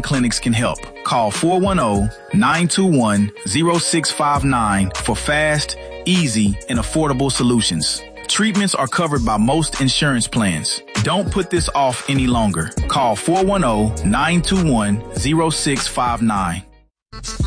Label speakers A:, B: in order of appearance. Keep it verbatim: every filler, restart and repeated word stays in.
A: clinics can help. Call four one zero, nine two one, zero six five nine for fast, easy, and affordable solutions. Treatments are covered by most insurance plans. Don't put this off any longer. Call four one zero, nine two one, zero six five nine.